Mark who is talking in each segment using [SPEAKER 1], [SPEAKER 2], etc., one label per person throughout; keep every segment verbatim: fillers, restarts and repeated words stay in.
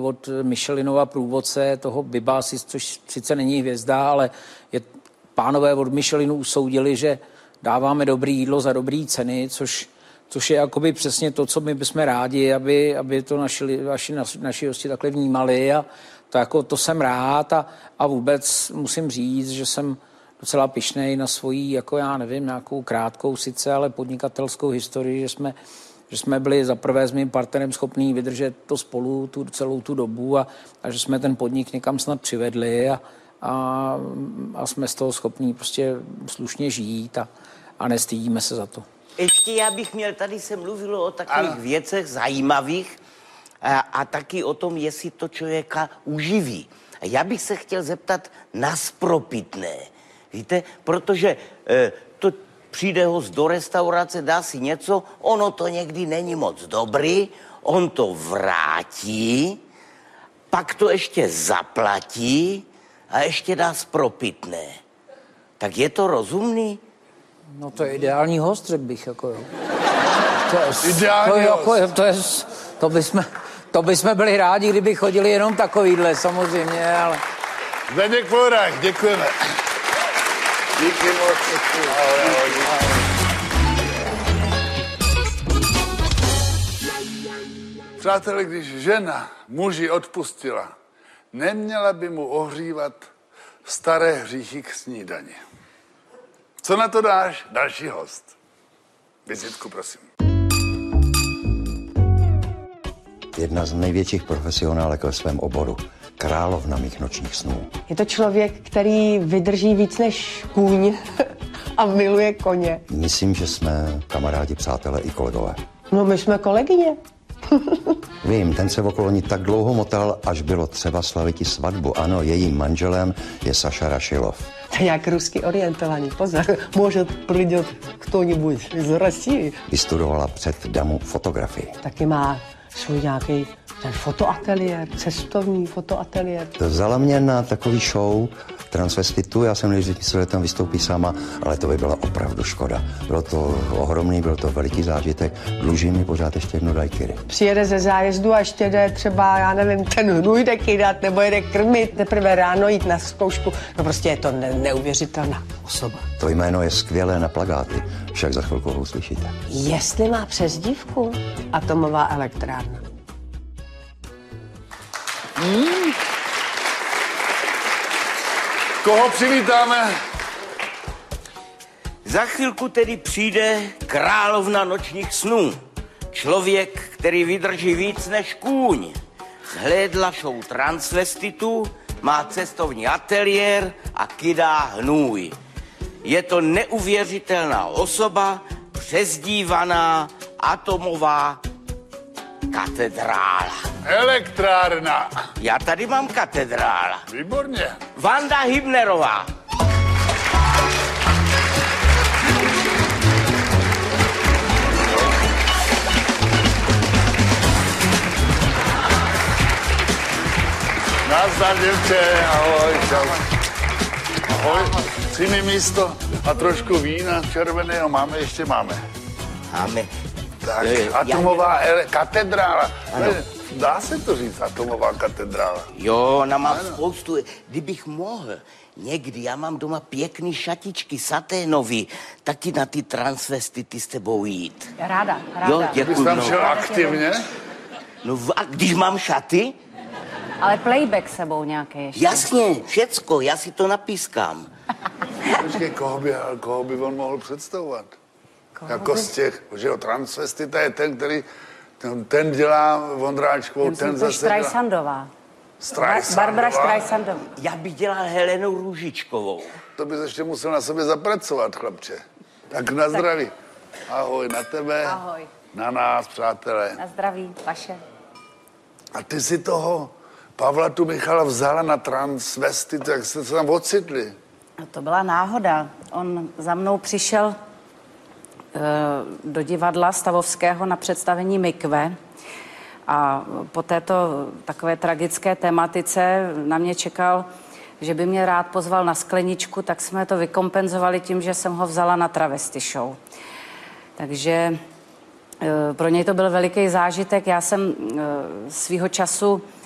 [SPEAKER 1] od Michelinova průvodce, toho Bibásy, což sice není hvězda, ale je, pánové od Michelinu usoudili, že dáváme dobré jídlo za dobré ceny, což, což je jakoby přesně to, co my bychom rádi, aby, aby to naši, naši, naši hosti takhle vnímali a to, jako, to jsem rád a, a vůbec musím říct, že jsem docela pyšnej na svoji, jako já nevím, nějakou krátkou sice, ale podnikatelskou historii, že jsme, že jsme byli za prvé s mým partnerem schopní vydržet to spolu tu, celou tu dobu a, a že jsme ten podnik někam snad přivedli a, a, a jsme z toho schopní prostě slušně žít a, a nestydíme se za to.
[SPEAKER 2] Ještě já bych měl, tady se mluvilo o takových ano. věcech zajímavých a, a taky o tom, jestli to člověka uživí. A já bych se chtěl zeptat na spropitné. Víte, protože e, to přijde host do restaurace, dá si něco, ono to někdy není moc dobrý, on to vrátí, pak to ještě zaplatí a ještě dá spropitné. Tak je to rozumný?
[SPEAKER 1] No to je ideální host, řekl bych, jako jo. To je,
[SPEAKER 3] ideální
[SPEAKER 1] to je,
[SPEAKER 3] host.
[SPEAKER 1] jako, to je, to bychom, to bychom byli rádi, kdyby chodili jenom takovýhle, samozřejmě, ale...
[SPEAKER 3] Zdeněk Florák, děkujeme. Díky moc. Ahoj, ahoj. Přátelé, když žena muži odpustila, neměla by mu ohřívat staré hříchy k snídani. Co na to dáš? Další host. Vizitku, prosím.
[SPEAKER 4] Jedna z největších profesionálek ve svém oboru. Královna mých nočních snů.
[SPEAKER 5] Je to člověk, který vydrží víc než kůň a miluje koně.
[SPEAKER 4] Myslím, že jsme kamarádi, přátelé i kolegové.
[SPEAKER 5] No, my jsme kolegyně.
[SPEAKER 4] Vím, ten se okolo ní tak dlouho motal, až bylo třeba slaviti svatbu. Ano, jejím manželem je Saša Rašilov.
[SPEAKER 5] To je nějak rusky orientovaný, pozor. Může přijít kdo-nibud z Rusii.
[SPEAKER 4] Vystudovala před damu fotografii.
[SPEAKER 5] Taky má svůj nějaký ten fotoateliér, cestovní fotoateliér.
[SPEAKER 4] Vzala mě na takový show transvestitu, já jsem nejdřív myslel, že tam vystoupí sama, ale to by byla opravdu škoda. Bylo to ohromný, byl to veliký zážitek, dluží mi pořád ještě jednu dajkyry.
[SPEAKER 5] Přijede ze zájezdu a ještě jde třeba, já nevím, ten hnůj jde kydat, nebo jede krmit, teprve ráno jít na zkoušku. No prostě je to ne- neuvěřitelná osoba.
[SPEAKER 4] To jméno je skvělé na plakáty, však za chvilku ho uslyšíte.
[SPEAKER 5] Jestli má přezdívku, atomová elektrárna.
[SPEAKER 3] Hmm. Koho přivítáme?
[SPEAKER 2] Za chvilku tedy přijde královna nočních snů. Člověk, který vydrží víc než kůň. Zhlédla show transvestitů, má cestovní ateliér a kydá hnůj. Je to neuvěřitelná osoba, přezdívaná atomová katedrála.
[SPEAKER 3] Elektrárna.
[SPEAKER 2] Já tady mám katedrála.
[SPEAKER 3] Výborně.
[SPEAKER 2] Vanda Hybnerová.
[SPEAKER 3] Nazdar, děvče. Ahoj, čau. Ahoj. Si mi místo a trošku vína červeného máme, ještě máme.
[SPEAKER 2] Máme.
[SPEAKER 3] Tak,
[SPEAKER 2] Je,
[SPEAKER 3] atomová ele- katedrála.
[SPEAKER 2] Ano.
[SPEAKER 3] Dá se to říct, atomová katedrála.
[SPEAKER 2] Jo, ona má spoustu, kdybych mohl, někdy, já mám doma pěkný šatičky saténový, taky na ty transvestity s tebou jít.
[SPEAKER 5] Ráda, ráda.
[SPEAKER 2] Jo,
[SPEAKER 3] Bys
[SPEAKER 2] děkuji.
[SPEAKER 3] tam
[SPEAKER 2] No.
[SPEAKER 3] šel aktivně?
[SPEAKER 2] No, a když mám šaty?
[SPEAKER 6] Ale playback sebou nějaký ještě.
[SPEAKER 2] Jasně, všecko, já si to napískám.
[SPEAKER 3] Počkej, koho by, koho by on mohl představovat?
[SPEAKER 5] Koho
[SPEAKER 3] Jako
[SPEAKER 5] by?
[SPEAKER 3] z těch, že jo, transvestita je ten, který, ten, ten dělá Vondráčkovou, ten
[SPEAKER 6] Ten
[SPEAKER 3] zase dělá...
[SPEAKER 6] Streisandová.
[SPEAKER 3] Streisandová.
[SPEAKER 6] Barbara Streisandová.
[SPEAKER 2] Já bych dělal Helenu Růžičkovou.
[SPEAKER 3] To bys ještě musel na sebe zapracovat, chlapče. Tak na zdraví. Ahoj, na tebe.
[SPEAKER 6] Ahoj.
[SPEAKER 3] Na nás, přátelé.
[SPEAKER 6] Na zdraví, vaše.
[SPEAKER 3] A ty si toho Pavla tu Michala vzala na transvestit, jak jste se tam ocitli?
[SPEAKER 6] No to byla náhoda. On za mnou přišel e, do divadla Stavovského na představení Mikve a po této takové tragické tematice na mě čekal, že by mě rád pozval na skleničku, tak jsme to vykompenzovali tím, že jsem ho vzala na travesty show. Takže e, pro něj to byl veliký zážitek. Já jsem e, svýho času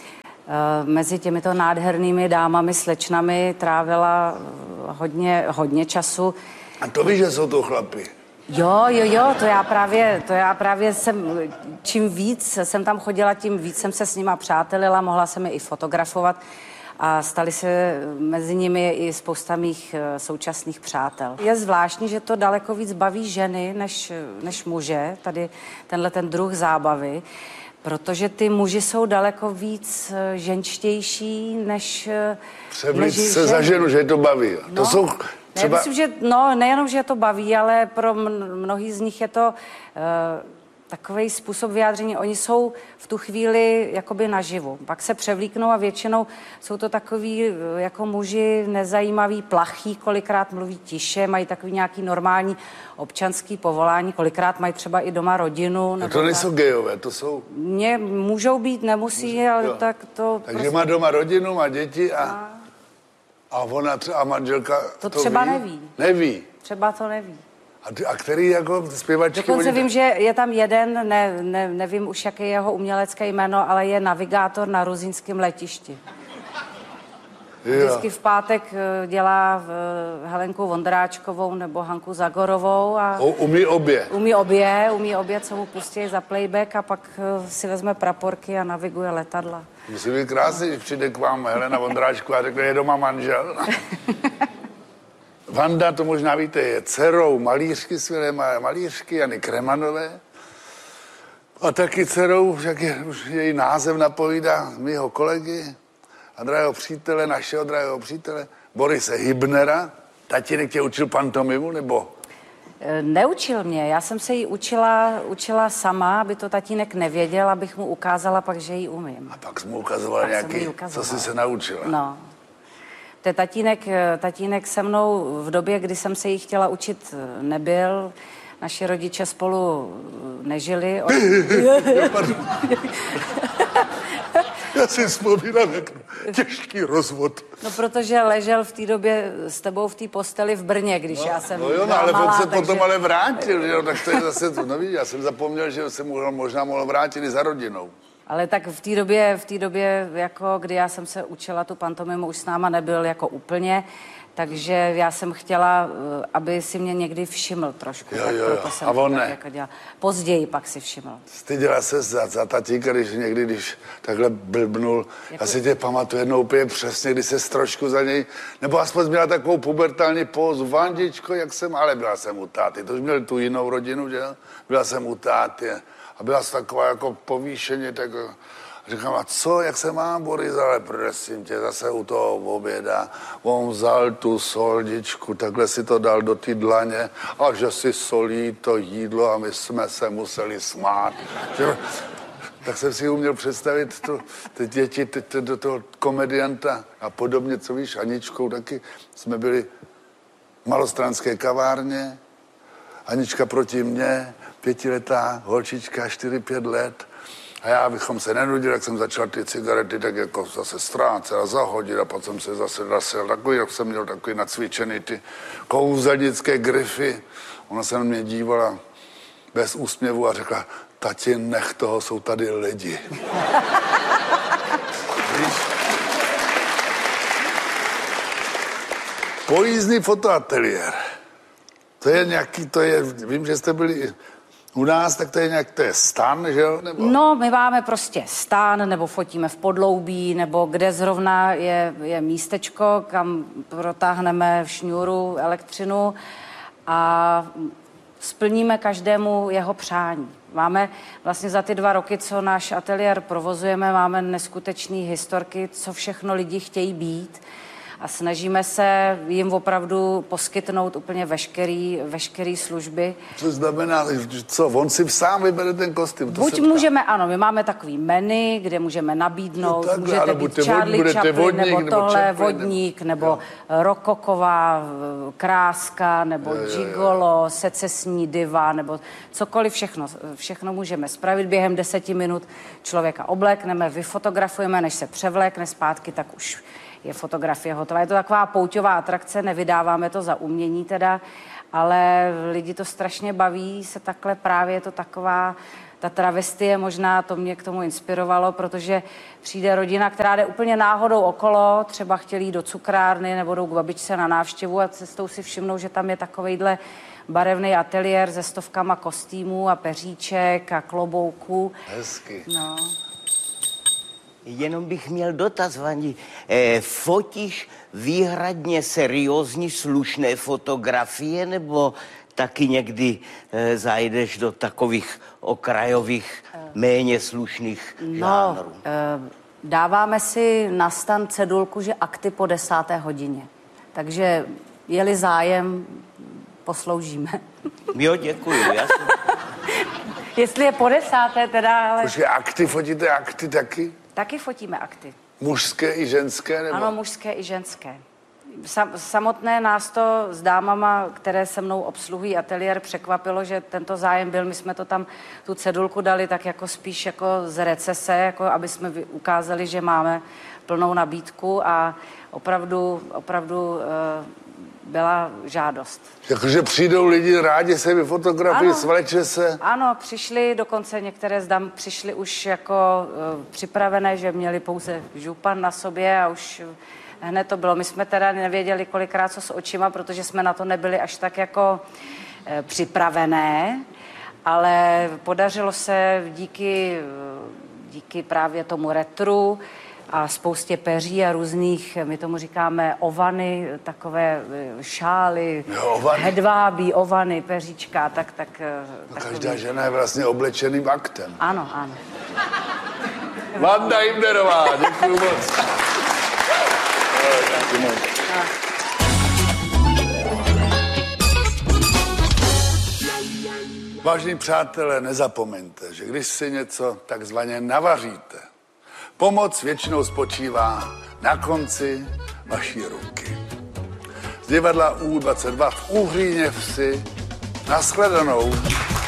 [SPEAKER 6] mezi těmito nádhernými dámami, slečnami trávila hodně, hodně času.
[SPEAKER 3] A to víš, že jsou to chlapi.
[SPEAKER 6] Jo, jo, jo, to já právě, to já právě jsem, čím víc jsem tam chodila, tím víc jsem se s nima přátelila, mohla jsem je i fotografovat a stali se mezi nimi i spousta mých současných přátel. Je zvláštní, že to daleko víc baví ženy než, než muže, tady tenhle ten druh zábavy, protože ty muži jsou daleko víc ženštější než...
[SPEAKER 3] Převlít se za ženu, že je to baví.
[SPEAKER 6] No.
[SPEAKER 3] To jsou...
[SPEAKER 6] Třeba... Já myslím, že no, nejenom, že je to baví, ale pro mnohý z nich je to uh, takový způsob vyjádření. Oni jsou v tu chvíli jakoby naživu. Pak se převlíknou a většinou jsou to takový uh, jako muži nezajímaví, plachý, kolikrát mluví tiše, mají takový nějaký normální občanský povolání, kolikrát mají třeba i doma rodinu.
[SPEAKER 3] Nebo to nejsou tak... gejové, to jsou...
[SPEAKER 6] Mě můžou být, nemusí, Může, ale jo. tak to...
[SPEAKER 3] Takže
[SPEAKER 6] prostě...
[SPEAKER 3] má doma rodinu, má děti a... a... A ona třeba, a manželka
[SPEAKER 6] to,
[SPEAKER 3] to
[SPEAKER 6] třeba
[SPEAKER 3] ví?
[SPEAKER 6] neví.
[SPEAKER 3] Neví.
[SPEAKER 6] Třeba to neví.
[SPEAKER 3] A, ty, a který jako zpěvačky...
[SPEAKER 6] Dokonce
[SPEAKER 3] oni...
[SPEAKER 6] vím, že je tam jeden, ne, ne, nevím už, jaké je jeho umělecké jméno, ale je navigátor na Ruzyňském letišti. Vždycky v pátek dělá Helenku Vondráčkovou nebo Hanku Zagorovou. A
[SPEAKER 3] o, umí obě.
[SPEAKER 6] Umí obě, umí obě, co mu pustí za playback a pak si vezme praporky a naviguje letadla.
[SPEAKER 3] Musí být krásný, když přijde k vám Helena Vondráčková a řekne, je doma manžel. Vanda, to možná víte, je dcerou malířky, svělé malířky Jany Kremanové. A taky dcerou, jak je, už její název napovídá, mýho kolegy a drahého přítele, našeho drahého přítele, Borise Hybnera. Tatínek tě učil pantomimu, nebo?
[SPEAKER 6] Neučil mě, já jsem se jí učila, učila sama, aby to tatínek nevěděl, abych mu ukázala pak, že ji umím.
[SPEAKER 3] A pak jsi mu ukazovala nějaký, ukazovala. Co jsi se naučila.
[SPEAKER 6] No. To tatínek, tatínek se mnou v době, kdy jsem se jí chtěla učit, nebyl. Naši rodiče spolu nežili. Od...
[SPEAKER 3] Já si vzpomínám, jak těžký rozvod.
[SPEAKER 6] No, protože ležel v té době s tebou v té posteli v Brně, když
[SPEAKER 3] no,
[SPEAKER 6] já jsem
[SPEAKER 3] No jo, no, ale
[SPEAKER 6] malá,
[SPEAKER 3] on se
[SPEAKER 6] takže...
[SPEAKER 3] potom ale vrátil, že jo, tak to je zase to, no víš, já jsem zapomněl, že se mu možná mohl vrátit i za rodinou.
[SPEAKER 6] Ale tak v té době, v té době, jako kdy já jsem se učila tu pantomimu, už s náma nebyl jako úplně, takže já jsem chtěla, aby si mě někdy všiml trošku.
[SPEAKER 3] Jo,
[SPEAKER 6] tak
[SPEAKER 3] jo, jo.
[SPEAKER 6] Jsem
[SPEAKER 3] A on
[SPEAKER 6] tak
[SPEAKER 3] ne.
[SPEAKER 6] Jako dělala. Později pak si všiml.
[SPEAKER 3] Styděla se za, za tatínka, když někdy, když takhle blbnul. Jako... Já si tě pamatuju jednou úplně přesně, když se trošku za něj, nebo aspoň měla takovou pubertální pózu. Vandičko, jak jsem, ale byla jsem u táty. To už měl tu jinou rodinu, že? Byla jsem u táty. A byla jsem taková jako povýšeně, tak... A říkám, a co, jak se mám, Boris, ale prosím tě, zase u toho oběda, on vzal tu soldičku, takhle si to dal do ty dlaně a že si solí to jídlo a my jsme se museli smát. Že, tak jsem si uměl představit to, ty děti ty, ty, do toho komedianta a podobně, co víš, Aničkou taky. Jsme byli v malostranské kavárně, Anička proti mně, pětiletá holčička, čtyři, pět let. A já, abychom se nenudili, jak jsem začal ty cigarety tak jako zase ztrácet a zahodit a potom se zase nasil takový, jak jsem měl takový nacvičený ty kouzelnické grify. Ona se na mě dívala bez úsměvu a řekla, tati, nech toho, jsou tady lidi. Víš? Pojízdný fotoateliér. To je nějaký, to je, vím, že jste byli... U nás tak to je nějak, to je stan, že jo? Nebo...
[SPEAKER 6] No, my máme prostě stan, nebo fotíme v podloubí, nebo kde zrovna je, je místečko, kam protáhneme v šňůru elektřinu a splníme každému jeho přání. Máme vlastně za ty dva roky, co náš ateliér provozujeme, máme neskutečné historky, co všechno lidi chtějí být. A snažíme se jim opravdu poskytnout úplně veškerý, veškerý služby.
[SPEAKER 3] Co znamená, co, on si sám vybere ten kostým? To
[SPEAKER 6] Buď můžeme, ano, my máme takový menu, kde můžeme nabídnout, no, takhle,
[SPEAKER 3] můžete
[SPEAKER 6] být Charlie Chaplin,
[SPEAKER 3] vodník,
[SPEAKER 6] nebo tohle,
[SPEAKER 3] nebo
[SPEAKER 6] vodník, nebo jo. rokoková kráska, nebo jo, jo, jo. gigolo, secesní diva, nebo cokoliv, všechno, všechno můžeme spravit. Během deseti minut člověka oblékneme, vyfotografujeme, než se převlékne zpátky, tak už je fotografie hotová. Je to taková pouťová atrakce, nevydáváme to za umění teda, ale lidi to strašně baví, se takhle právě, je to taková ta travestie možná to mě k tomu inspirovalo, protože přijde rodina, která jde úplně náhodou okolo, třeba chtěli jít do cukrárny nebo jdou k babičce na návštěvu a cestou si všimnou, že tam je takovejhle barevný ateliér se stovkama kostýmů a peříček a klobouků.
[SPEAKER 3] Hezky.
[SPEAKER 6] No.
[SPEAKER 2] Jenom bych měl dotaz, Vani. E, fotíš výhradně seriózní, slušné fotografie, nebo taky někdy e, zajdeš do takových okrajových, méně slušných
[SPEAKER 6] No,
[SPEAKER 2] žánrů?
[SPEAKER 6] e, dáváme si na stan cedulku, že akty po desáté hodině. Takže je-li zájem, posloužíme.
[SPEAKER 2] Jo, děkuju, jasně.
[SPEAKER 6] Jestli je po desáté teda, ale...
[SPEAKER 3] Počkej, akty, fotíte akty taky?
[SPEAKER 6] Taky fotíme akty.
[SPEAKER 3] Mužské i ženské? Nebo?
[SPEAKER 6] Ano, mužské i ženské. Sam, samotné nás to s dámama, které se mnou obsluhují ateliér, překvapilo, že tento zájem byl. My jsme to tam, tu cedulku dali tak jako spíš jako z recese, jako aby jsme ukázali, že máme plnou nabídku a opravdu, opravdu e, byla žádost.
[SPEAKER 3] Jakože přijdou lidi, rádi se vyfotografii, svleče se.
[SPEAKER 6] Ano, přišli, dokonce některé z dam přišli už jako uh, připravené, že měli pouze župan na sobě a už hned to bylo. My jsme teda nevěděli kolikrát co s očima, protože jsme na to nebyli až tak jako uh, připravené, ale podařilo se díky, uh, díky právě tomu retru a spoustě peří a různých, my tomu říkáme ovany, takové šály,
[SPEAKER 3] jo,
[SPEAKER 6] hedvábí, ovany, peříčka, tak, tak...
[SPEAKER 3] No, každá žena je vlastně oblečeným aktem.
[SPEAKER 6] Ano, ano.
[SPEAKER 3] Vanda Hybnerová, děkuju moc. Vážení přátelé, nezapomeňte, že když si něco takzvaně navaříte, pomoc většinou spočívá na konci vaší ruky. Z divadla U dvacet dva v Uhříně Vsi. Nashledanou.